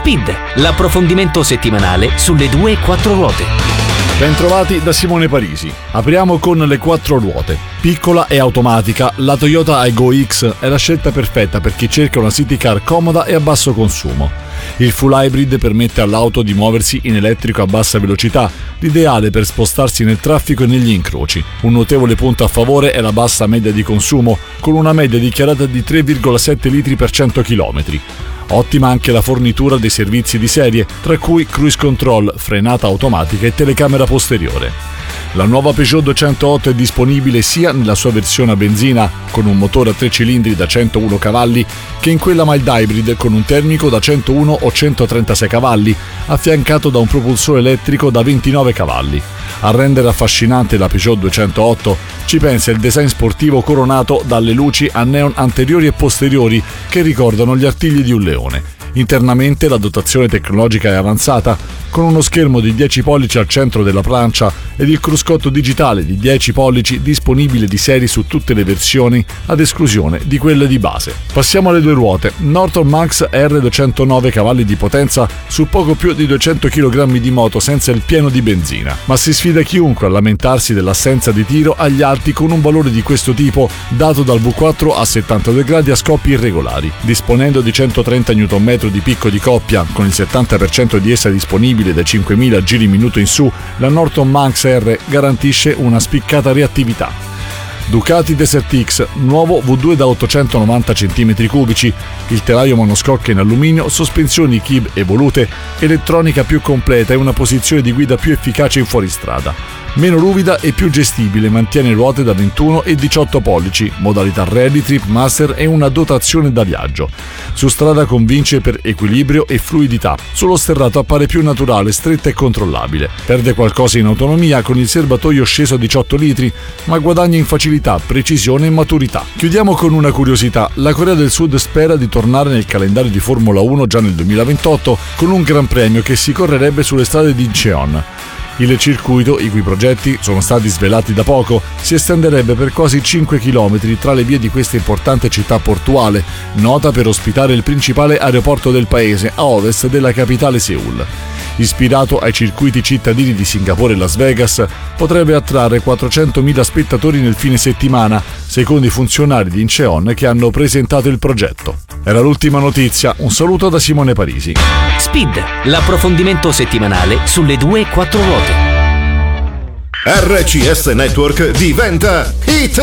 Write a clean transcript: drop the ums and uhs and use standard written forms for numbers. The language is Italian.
Speed, l'approfondimento settimanale sulle 2 e 4 ruote. Bentrovati da Simone Parisi. Apriamo con le 4 ruote. Piccola e automatica, la Toyota Aygo X è la scelta perfetta per chi cerca una city car comoda e a basso consumo. Il full hybrid permette all'auto di muoversi in elettrico a bassa velocità, l'ideale per spostarsi nel traffico e negli incroci. Un notevole punto a favore è la bassa media di consumo, con una media dichiarata di 3,7 litri per 100 km. Ottima anche la fornitura dei servizi di serie, tra cui cruise control, frenata automatica e telecamera posteriore. La nuova Peugeot 208 è disponibile sia nella sua versione a benzina, con un motore a 3 cilindri da 101 cavalli, che in quella mild hybrid con un termico da 101 o 136 cavalli, affiancato da un propulsore elettrico da 29 cavalli. A rendere affascinante la Peugeot 208 ci pensa il design sportivo coronato dalle luci a neon anteriori e posteriori che ricordano gli artigli di un leone. Internamente la dotazione tecnologica è avanzata, con uno schermo di 10 pollici al centro della plancia ed il cruscotto digitale di 10 pollici disponibile di serie su tutte le versioni, ad esclusione di quelle di base. Passiamo alle 2 ruote. Norton Max R 209 cavalli di potenza su poco più di 200 kg di moto senza il pieno di benzina, ma si sfida chiunque a lamentarsi dell'assenza di tiro agli alti con un valore di questo tipo dato dal V4 a 72 gradi a scoppi irregolari, disponendo di 130 Nm di picco di coppia, con il 70% di essa disponibile da 5.000 giri minuto in su. La Norton Max R garantisce una spiccata reattività. Ducati Desert X, nuovo V2 da 890 cm3, il telaio monoscocca in alluminio, sospensioni Kib evolute, elettronica più completa e una posizione di guida più efficace in fuoristrada. Meno ruvida e più gestibile, mantiene ruote da 21 e 18 pollici, modalità Rally, Trip Master e una dotazione da viaggio. Su strada convince per equilibrio e fluidità, sullo sterrato appare più naturale, stretta e controllabile. Perde qualcosa in autonomia con il serbatoio sceso a 18 litri, ma guadagna in facilità, precisione e maturità. Chiudiamo con una curiosità: la Corea del Sud spera di tornare nel calendario di Formula 1 già nel 2028 con un gran premio che si correrebbe sulle strade di Incheon. Il circuito, i cui progetti sono stati svelati da poco, si estenderebbe per quasi 5 km tra le vie di questa importante città portuale, nota per ospitare il principale aeroporto del paese a ovest della capitale Seul. Ispirato ai circuiti cittadini di Singapore e Las Vegas, potrebbe attrarre 400.000 spettatori nel fine settimana, secondo i funzionari di Incheon che hanno presentato il progetto. Era l'ultima notizia, un saluto da Simone Parisi. Speed, l'approfondimento settimanale sulle 2 e 4 ruote. RCS Network diventa Hit